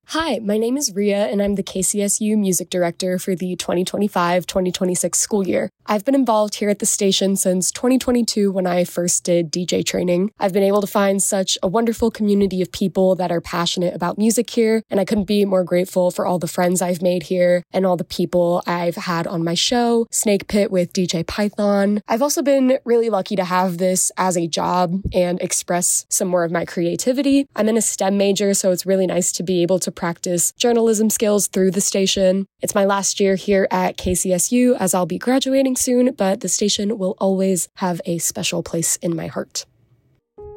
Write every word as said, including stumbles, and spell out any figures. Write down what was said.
Hi, my name is Ria, and I'm the K C S U Music Director for the twenty twenty-five twenty twenty-six school year. I've been involved here at the station since twenty twenty-two when I first did D J training. I've been able to find such a wonderful community of people that are passionate about music here, and I couldn't be more grateful for all the friends I've made here and all the people I've had on my show, Snake Pit with D J Python. I've also been really lucky to have this as a job and express some more of my creativity. I'm in a STEM major, so it's really nice to be able to practice journalism skills through the station. It's my last year here at K C S U as I'll be graduating soon, but the station will always have a special place in my heart.